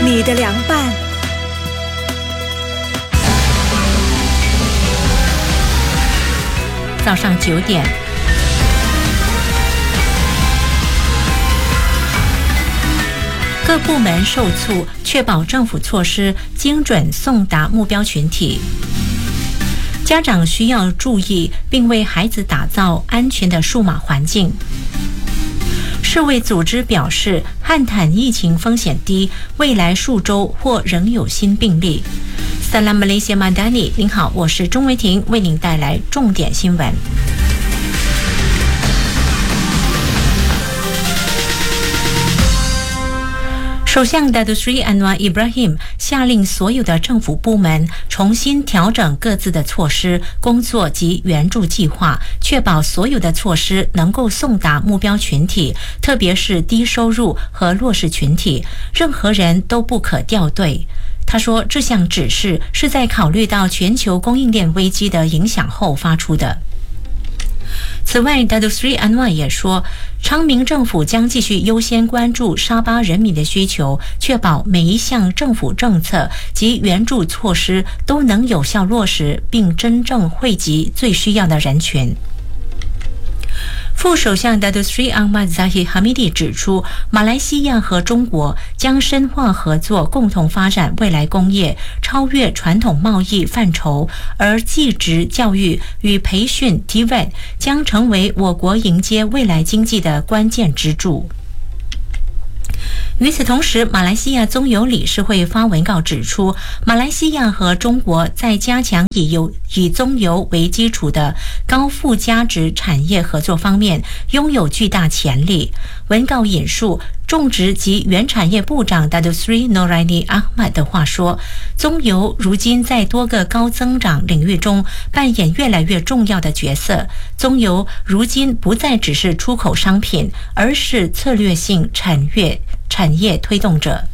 你的凉拌。 早上9点，各部门受促，确保政府措施精准送达目标群体。家长需要注意，并为孩子打造安全的数码环境。世卫组织表示，汉坦疫情风险低，未来数周或仍有新病例。Salam Malaysia Madani， 您好，我是钟维婷，为您带来重点新闻。首相 Datuk Seri Anwar Ibrahim 下令所有的政府部门重新调整各自的措施、工作及援助计划，确保所有的措施能够送达目标群体，特别是低收入和弱势群体，任何人都不可掉队。他说，这项指示是在考虑到全球供应链危机的影响后发出的。此外 Datuk Seri Anwar 也说，昌明政府将继续优先关注沙巴人民的需求，确保每一项政府政策及援助措施都能有效落实，并真正惠及最需要的人群。副首相 Datuk Seri Ahmad Zahid Hamidi 指出，马来西亚和中国将深化合作，共同发展未来工业，超越传统贸易范畴，而技职教育与培训 TVET 将成为我国迎接未来经济的关键支柱。与此同时，马来西亚棕油理事会发文告指出，马来西亚和中国在加强以棕油为基础的高附加值产业合作方面拥有巨大潜力。文告引述种植及原产业部长 Datuk Seri Noraini Ahmad 的话说，棕油如今在多个高增长领域中扮演越来越重要的角色。棕油如今不再只是出口商品，而是策略性产业推动者。